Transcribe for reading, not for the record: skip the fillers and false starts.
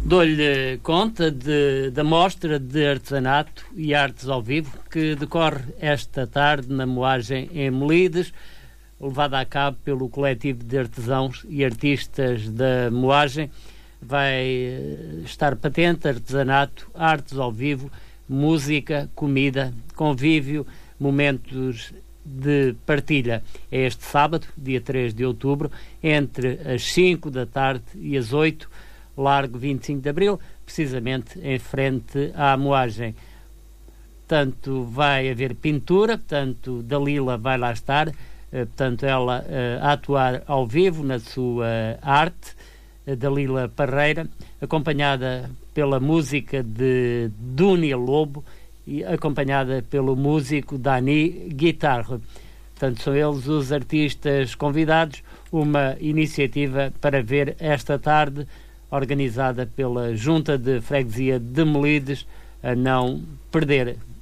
Dou-lhe conta da mostra de artesanato e artes ao vivo que decorre esta tarde na Moagem em Melides, levada a cabo pelo coletivo de artesãos e artistas da Moagem. Vai estar patente artesanato, artes ao vivo, música, comida, convívio, momentos de partilha. É este sábado, dia 3 de outubro, entre as 5 da tarde e as 8, Largo 25 de Abril, precisamente em frente à Moagem. Portanto, vai haver pintura, portanto, Dalila vai lá estar, portanto, ela a atuar ao vivo na sua arte, Dalila Parreira, acompanhada pela música de Dúnia Lobo e acompanhada pelo músico Dani Guitarra. Portanto, são eles os artistas convidados, uma iniciativa para ver esta tarde, organizada pela Junta de Freguesia de Melides, a não perder.